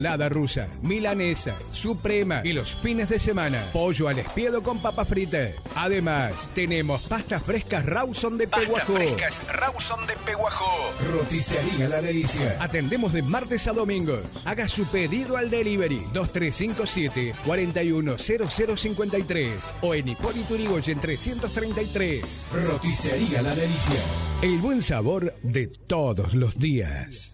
Lada rusa, milanesa, suprema y los fines de semana, pollo al espiedo con papas fritas. Además, tenemos pastas frescas Rawson de Peguajó. Roticería La Delicia. Atendemos de martes a domingos. Haga su pedido al delivery 2357-410053 o en Hipólito Yrigoyen 333. Roticería La Delicia. El buen sabor de todos los días.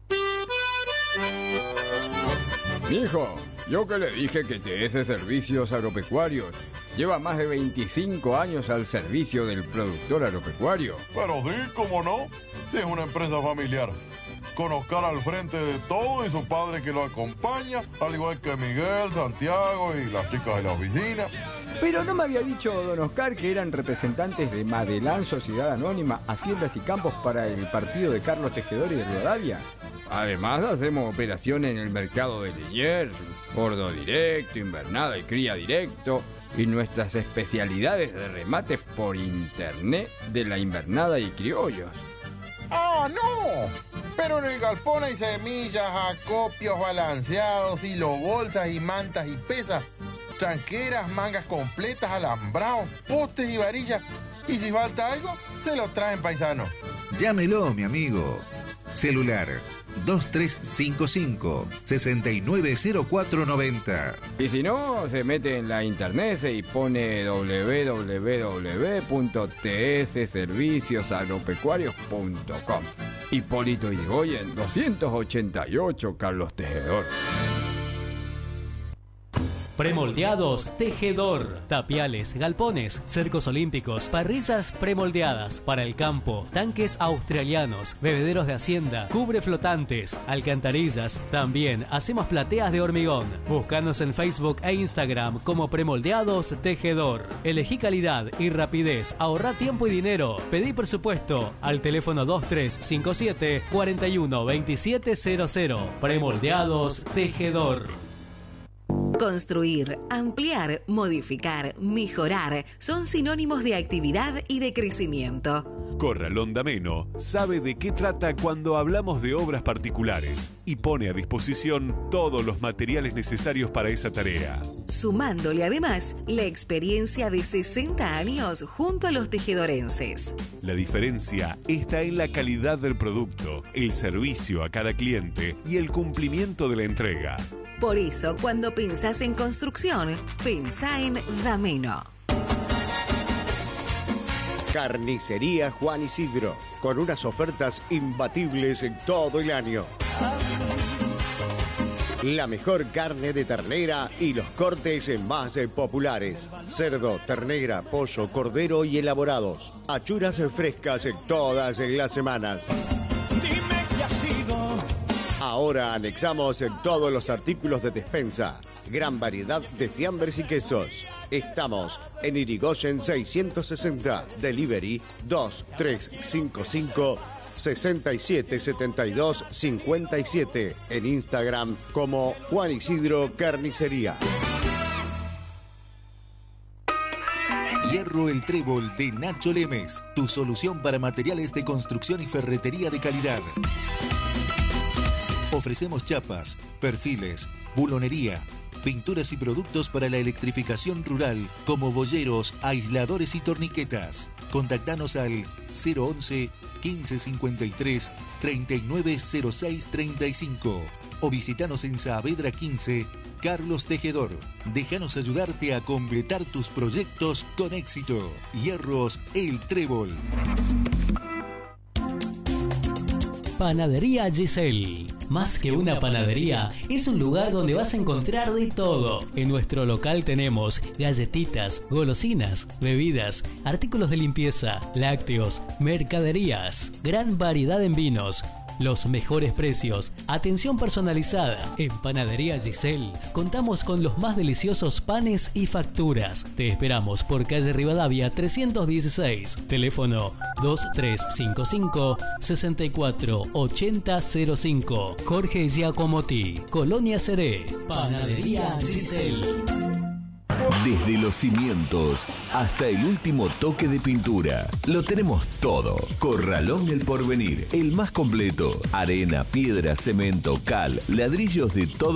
Mijo, yo que le dije que TS Servicios Agropecuarios lleva más de 25 años al servicio del productor agropecuario. Pero sí, cómo no, si es una empresa familiar. Con Oscar al frente de todo y su padre que lo acompaña, al igual que Miguel, Santiago y las chicas de la oficina. Pero no me había dicho don Oscar que eran representantes de Madelán Sociedad Anónima, Haciendas y Campos para el partido de Carlos Tejedor y de Rivadavia. Además hacemos operaciones en el mercado de Liniers, bordo directo, invernada y cría directo, y nuestras especialidades de remates por internet de la invernada y criollos. ¡Ah, no! Pero en el galpón hay semillas, acopios balanceados, hilo bolsas y mantas y pesas, tranqueras, mangas completas, alambrados, postes y varillas. Y si falta algo, se lo traen paisano. Llámelo, mi amigo. Celular 2355-690490. Y si no, se mete en la internet y pone www.tsserviciosagropecuarios.com. Hipólito Yrigoyen 288, Carlos Tejedor. Premoldeados Tejedor. Tapiales, galpones, cercos olímpicos, parrillas premoldeadas para el campo, tanques australianos, bebederos de hacienda, cubre flotantes, alcantarillas. También hacemos plateas de hormigón. Búscanos en Facebook e Instagram como Premoldeados Tejedor. Elegí calidad y rapidez. Ahorrá tiempo y dinero. Pedí presupuesto al teléfono 2357 412700. Premoldeados Tejedor. Construir, ampliar, modificar, mejorar son sinónimos de actividad y de crecimiento. Corralón Dameno sabe de qué trata cuando hablamos de obras particulares y pone a disposición todos los materiales necesarios para esa tarea. Sumándole además la experiencia de 60 años junto a los tejedorenses. La diferencia está en la calidad del producto, el servicio a cada cliente y el cumplimiento de la entrega. Por eso, cuando pensás en construcción, pensá en Dameno. Carnicería Juan Isidro, con unas ofertas imbatibles en todo el año. La mejor carne de ternera y los cortes más populares. Cerdo, ternera, pollo, cordero y elaborados. Achuras frescas todas las semanas. Dime qué ha sido. Ahora anexamos todos los artículos de despensa. Gran variedad de fiambres y quesos. Estamos en Irigoyen 660. Delivery 2355 677257. En Instagram como Juan Isidro Carnicería. Hierro El Trébol de Nacho Lemes. Tu solución para materiales de construcción y ferretería de calidad. Ofrecemos chapas, perfiles, bulonería, pinturas y productos para la electrificación rural, como boyeros, aisladores y torniquetas. Contactanos al 011 1553 390635 o visitanos en Saavedra 15, Carlos Tejedor. Déjanos ayudarte a completar tus proyectos con éxito. Hierros El Trébol. Panadería Giselle. Más que una panadería, es un lugar donde vas a encontrar de todo. En nuestro local tenemos galletitas, golosinas, bebidas, artículos de limpieza, lácteos, mercaderías, gran variedad en vinos, los mejores precios, atención personalizada. En Panadería Giselle contamos con los más deliciosos panes y facturas. Te esperamos por calle Rivadavia 316, teléfono 2355 648005. Jorge Giacomotti, Colonia Seré. Panadería Giselle. Desde los cimientos hasta el último toque de pintura. Lo tenemos todo. Corralón El Porvenir, el más completo. Arena, piedra, cemento, cal, ladrillos de todo